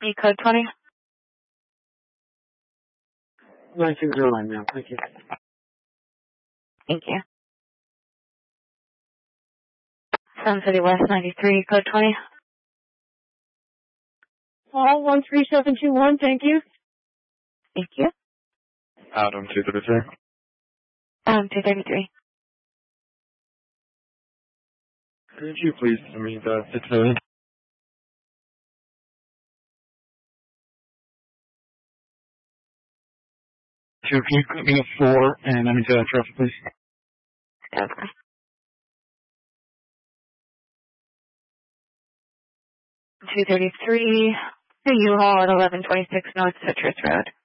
E code 20. 9609, ma'am. Thank you. Thank you. Sun City West 93, code 20. 13721, thank you. Thank you. Adam 233. 233. Could you please send me the 6 million? Can you put me a 4 and let me do that traffic, please? Okay. 233. The U-Haul at 1126 North Citrus Road.